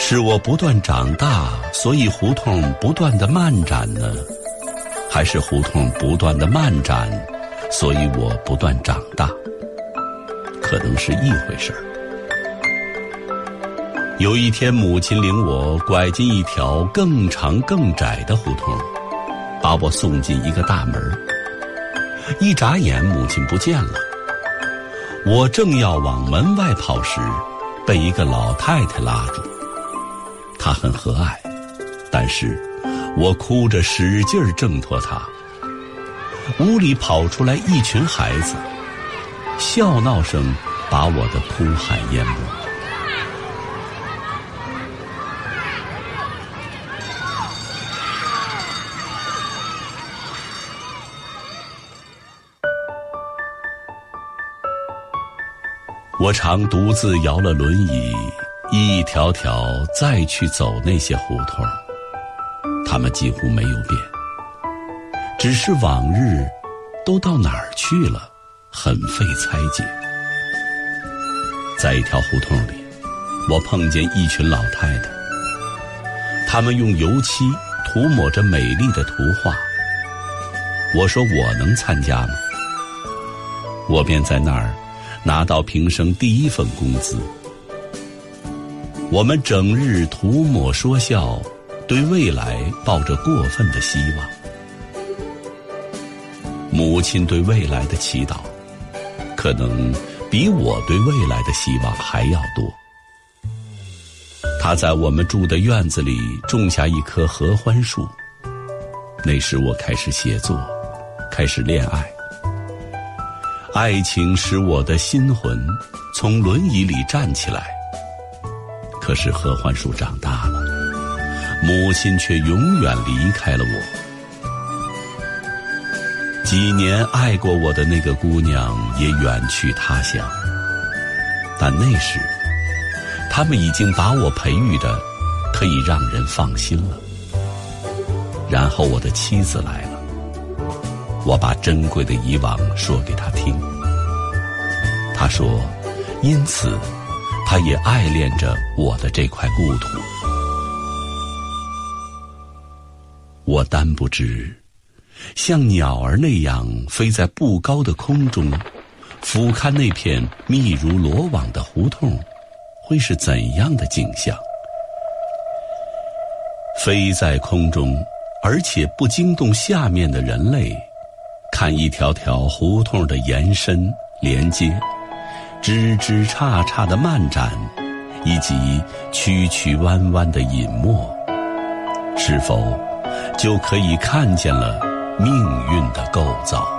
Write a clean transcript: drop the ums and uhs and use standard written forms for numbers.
是我不断长大，所以胡同不断的漫展呢？还是胡同不断的漫展，所以我不断长大？可能是一回事儿。有一天，母亲领我拐进一条更长更窄的胡同，把我送进一个大门。一眨眼，母亲不见了。我正要往门外跑时，被一个老太太拉住。她很和蔼，但是我哭着使劲挣脱她。屋里跑出来一群孩子，笑闹声把我的哭喊淹没。我常独自摇了轮椅，一条条再去走那些胡同，它们几乎没有变，只是往日都到哪儿去了，很费猜解。在一条胡同里，我碰见一群老太太，她们用油漆涂抹着美丽的图画。我说我能参加吗？我便在那儿拿到平生第一份工资。我们整日涂抹说笑，对未来抱着过分的希望。母亲对未来的祈祷，可能比我对未来的希望还要多。她在我们住的院子里种下一棵合欢树。那时我开始写作，开始恋爱。爱情使我的心魂从轮椅里站起来，可是合欢树长大了，母亲却永远离开了我。几年爱过我的那个姑娘也远去他乡，但那时他们已经把我培育得可以让人放心了。然后我的妻子来了，我把珍贵的以往说给她听。她说，因此她也爱恋着我的这块故土。我单不知，像鸟儿那样飞在不高的空中，俯瞰那片密如罗网的胡同，会是怎样的景象？飞在空中，而且不惊动下面的人类，看一条条胡同的延伸连接，枝枝杈杈的漫展，以及曲曲弯弯的隐没，是否就可以看见了命运的构造？